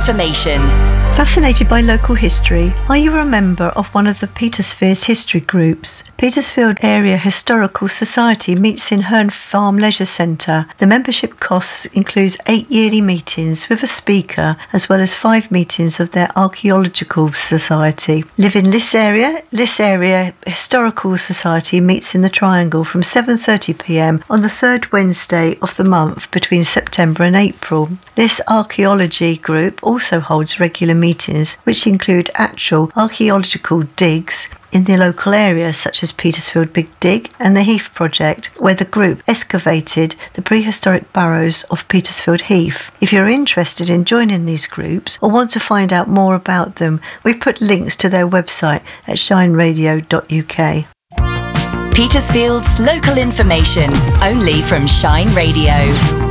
information. Fascinated by local history? Are you a member of one of the Petersfield's history groups? Petersfield Area Historical Society meets in Herne Farm Leisure Centre. The membership costs includes 8 yearly meetings with a speaker, as well as 5 meetings of their Archaeological Society. Live in Liss Area? Liss Area Historical Society meets in the Triangle from 7:30pm on the third Wednesday of the month between September and April. Liss Archaeology Group also holds regular meetings which include actual archaeological digs in the local area, such as Petersfield Big Dig and the Heath Project, where the group excavated the prehistoric burrows of Petersfield Heath. If you're interested in joining these groups or want to find out more about them, we've put links to their website at shineradio.uk. Petersfield's local information, only from Shine Radio.